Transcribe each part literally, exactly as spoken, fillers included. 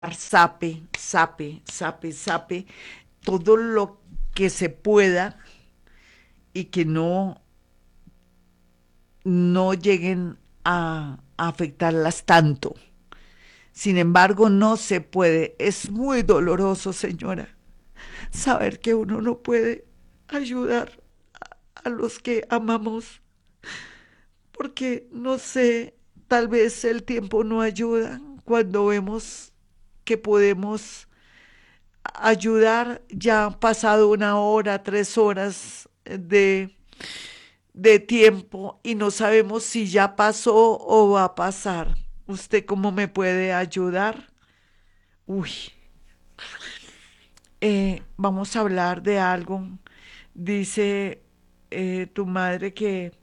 sape, sape, sape, sape todo lo que se pueda y que no, no lleguen a, a afectarlas tanto. Sin embargo, no se puede. Es muy doloroso, señora, saber que uno no puede ayudar a los que amamos, porque no sé, tal vez el tiempo no ayuda cuando vemos que podemos ayudar. Ya han pasado una hora, tres horas de, de tiempo y no sabemos si ya pasó o va a pasar. ¿Usted cómo me puede ayudar? Uy, eh, vamos a hablar de algo. Dice eh, tu madre que,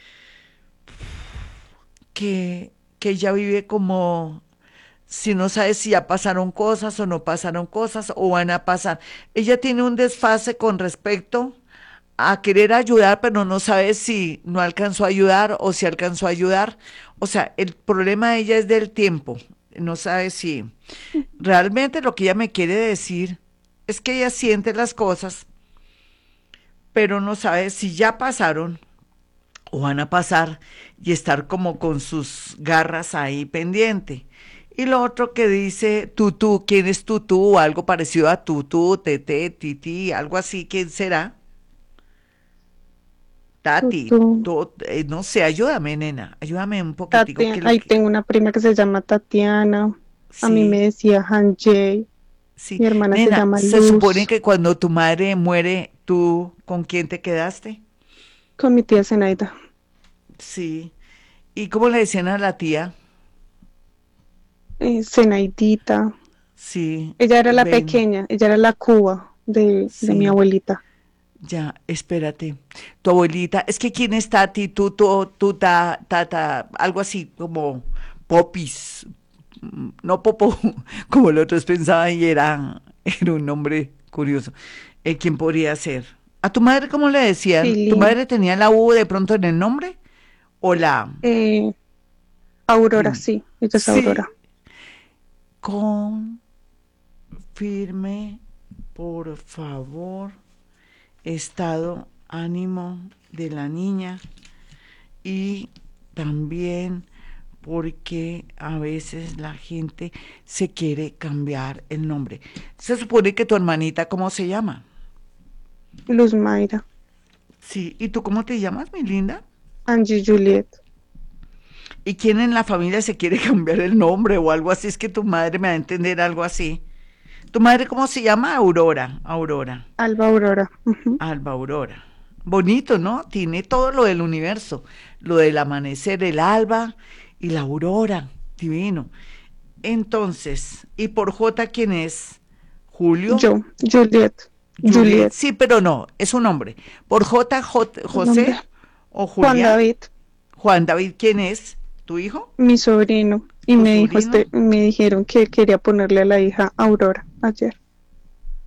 que, que ella vive como si no sabe si ya pasaron cosas o no pasaron cosas o van a pasar. Ella tiene un desfase con respecto a querer ayudar, pero no sabe si no alcanzó a ayudar o si alcanzó a ayudar. O sea, el problema de ella es del tiempo. No sabe si realmente lo que ella me quiere decir es que ella siente las cosas, pero no sabe si ya pasaron o van a pasar y estar como con sus garras ahí pendiente. Y lo otro que dice tutú, ¿quién es tutú? O algo parecido a tutú, tete, titi, algo así, ¿quién será? Tú, Tati, tú, to- eh, no sé, ayúdame, nena, ayúdame un poquitico, Tatiana, ¿qué es lo ahí que? tengo una prima que se llama Tatiana. A mí me Sí, decía Hanjay. sí. Mi hermana se Nena, llama se supone Luz. que cuando tu madre muere, ¿tú con quién te quedaste? Con mi tía Zenaida. Sí. ¿Y cómo le decían a la tía? Eh, Zenaidita. Sí, Ella era la ven, pequeña, ella era la Cuba de, de mi sí. abuelita. Ya, espérate. Tu abuelita, es que quién es Tati, tú, tú, tú, ta, tata, algo así como Popis, mm, no Popo, como los otros pensaban y era, era un nombre curioso. Eh, ¿quién podría ser? ¿A tu madre cómo le decían? ¿Tu Pili. madre tenía la U de pronto en el nombre? ¿O la? eh, Aurora, Dime. sí, ella es Sí, Aurora. confirme, por favor, estado ánimo de la niña y también porque a veces la gente se quiere cambiar el nombre. Se supone que tu hermanita, ¿cómo se llama? Luz Mayra. Sí, ¿y tú cómo te llamas, mi linda? Angie Juliet. ¿Y quién en la familia se quiere cambiar el nombre o algo así? Es que tu madre me va a entender algo así. ¿Tu madre cómo se llama? Aurora, Aurora, Alba Aurora. Ujú. Alba Aurora. Bonito, ¿no? Tiene todo lo del universo, lo del amanecer, el alba y la aurora, divino. Entonces, ¿y por J quién es? Julio, Yo, Juliet. Juliet, Juliet. sí, pero no, es un hombre. Por J, J El nombre. José o Juan Julián. David, Juan David, ¿quién es? ¿Tu hijo? mi sobrino. Y ¿Tu me dijo sobrino? este, me dijeron que quería ponerle a la hija Aurora ayer.